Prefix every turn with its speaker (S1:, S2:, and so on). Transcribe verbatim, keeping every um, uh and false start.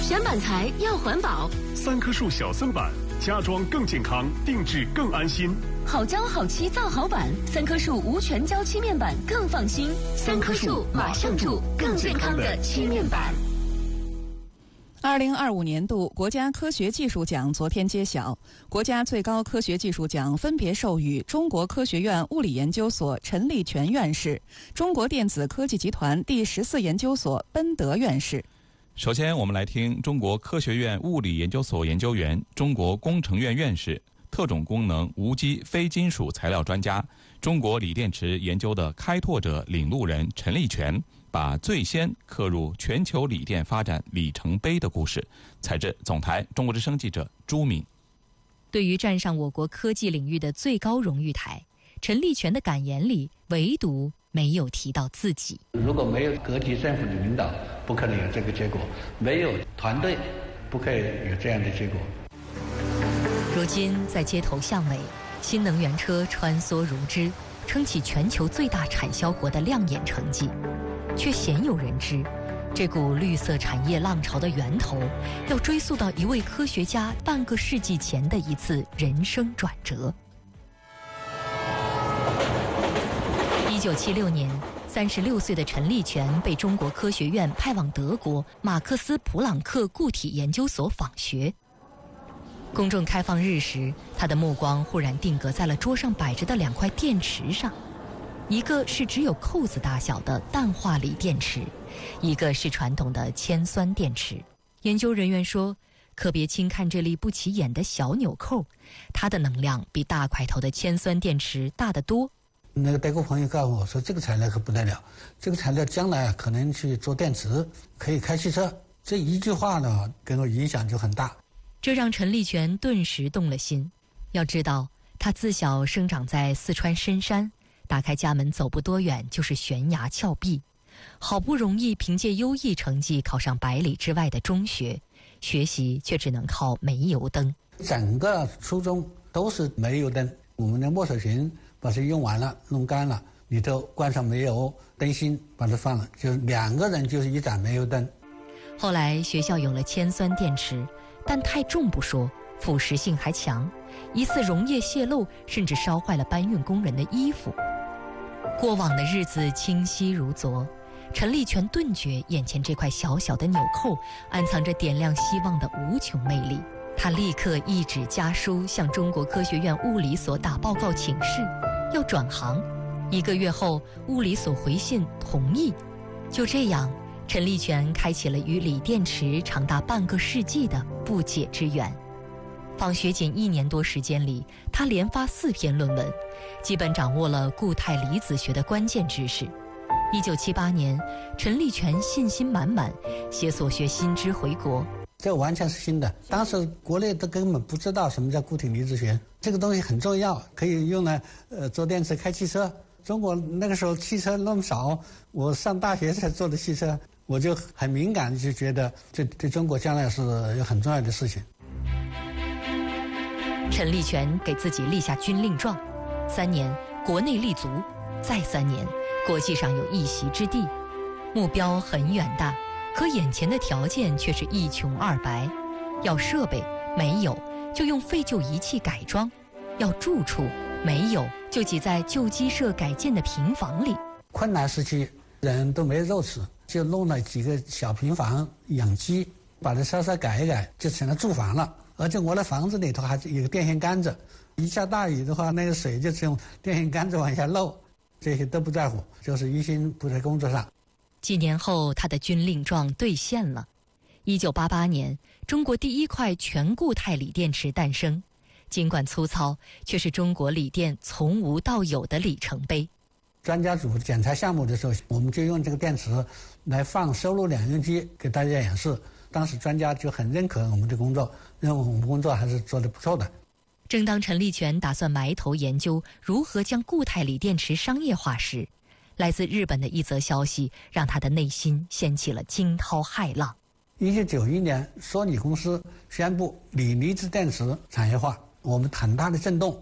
S1: 选板材要环保，
S2: 三棵树小森板，家装更健康，定制更安心。
S1: 好胶好漆造好板，三棵树无全胶漆面板更放心。三棵树马上住更健康的漆面板。
S3: 二零二五年度国家科学技术奖昨天揭晓，国家最高科学技术奖分别授予中国科学院物理研究所陈立全院士、中国电子科技集团第十四研究所奔德院士。
S4: 首先，我们来听中国科学院物理研究所研究员、中国工程院院士、特种功能无机非金属材料专家、中国锂电池研究的开拓者、领路人陈立全，把最先刻入全球锂电发展里程碑的故事，采自总台中国之声记者朱敏。
S5: 对于站上我国科技领域的最高荣誉台，陈立全的感言里唯独没有提到自己。
S6: 如果没有各级政府的领导，不可能有这个结果；没有团队，不可以有这样的结果。
S5: 如今在街头巷尾，新能源车穿梭如织，撑起全球最大产销国的亮眼成绩，却鲜有人知，这股绿色产业浪潮的源头，要追溯到一位科学家半个世纪前的一次人生转折。一九七六年，三十六岁的陈立全被中国科学院派往德国马克思普朗克固体研究所访学。公众开放日时，他的目光忽然定格在了桌上摆着的两块电池上，一个是只有扣子大小的氮化锂电池，一个是传统的铅酸电池。研究人员说，可别轻看这粒不起眼的小纽扣，它的能量比大块头的铅酸电池大得多。
S6: 那个德国朋友告诉我说，这个材料可不得了，这个材料将来可能去做电池，可以开汽车。这一句话呢，给我影响就很大。
S5: 这让陈立全顿时动了心。要知道，他自小生长在四川深山，打开家门走不多远就是悬崖峭壁，好不容易凭借优异成绩考上百里之外的中学，学习却只能靠煤油灯。
S6: 整个初中都是煤油灯，我们的墨水瓶把它用完了，弄干了，里头灌上煤油灯芯，把它放了，就是两个人就是一盏煤油灯。
S5: 后来学校有了铅酸电池，但太重不说，腐蚀性还强，一次溶液泄漏，甚至烧坏了搬运工人的衣服。过往的日子清晰如昨，陈立全顿觉眼前这块小小的纽扣暗藏着点亮希望的无穷魅力。他立刻一纸家书向中国科学院物理所打报告请示，要转行。一个月后，物理所回信同意。就这样，陈立全开启了与锂电池长达半个世纪的不解之缘。访学仅一年多时间里，他连发四篇论文，基本掌握了固态离子学的关键知识。一九七八年，陈立全信心满满，携所学新知回国。
S6: 这完全是新的，当时国内都根本不知道什么叫固体离子学，这个东西很重要，可以用来呃做电池开汽车。中国那个时候汽车那么少，我上大学才做的汽车，我就很敏感，就觉得这对中国将来是有很重要的事情。
S5: 陈立全给自己立下军令状，三年国内立足，再三年国际上有一席之地，目标很远大。可眼前的条件却是一穷二白，要设备没有，就用废旧仪器改装；要住处没有，就挤在旧鸡舍改建的平房里。
S6: 困难时期，人都没肉吃，就弄了几个小平房养鸡，把它稍稍改一改，就成了住房了。而且我的房子里头还有个电线杆子，一下大雨的话，那个水就从电线杆子往下漏，这些都不在乎，就是一心扑在工作上。
S5: 几年后，他的军令状兑现了。一九八八年，中国第一块全固态锂电池诞生，尽管粗糙，却是中国锂电从无到有的里程碑。
S6: 专家组检查项目的时候，我们就用这个电池来放收录两用机给大家演示。当时专家就很认可我们的工作，认为我们工作还是做得不错的。
S5: 正当陈立全打算埋头研究如何将固态锂电池商业化时，来自日本的一则消息让他的内心掀起了惊涛骇浪。
S6: 一九九一年，索尼公司宣布锂离子电池产业化，我们很大的震动。